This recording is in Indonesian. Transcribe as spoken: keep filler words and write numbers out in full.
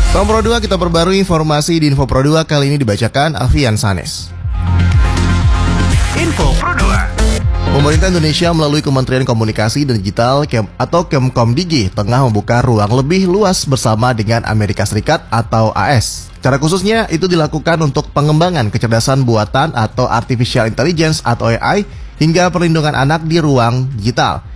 Salam Pro dua, kita perbarui informasi di Info Pro dua kali ini dibacakan Alfian Sanes. Info Pro dua. Pemerintah Indonesia melalui Kementerian Komunikasi dan Digital Kem atau Kemkomdigi tengah membuka ruang lebih luas bersama dengan Amerika Serikat atau A S. Cara khususnya itu dilakukan untuk pengembangan kecerdasan buatan atau Artificial Intelligence atau A I hingga perlindungan anak di ruang digital.